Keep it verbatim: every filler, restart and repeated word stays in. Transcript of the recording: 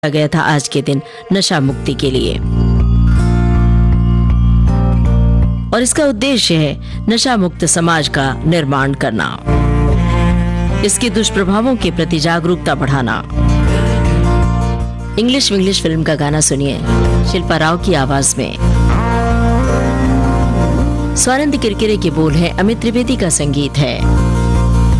गया था आज के दिन नशा मुक्ति के लिए और इसका उद्देश्य है नशा मुक्त समाज का निर्माण करना, इसके दुष्प्रभावों के प्रति जागरूकता बढ़ाना। इंग्लिश विंग्लिश फिल्म का गाना सुनिए शिल्पा राव की आवाज में। स्वानंद किरकिरे के बोल हैं, अमित त्रिवेदी का संगीत है।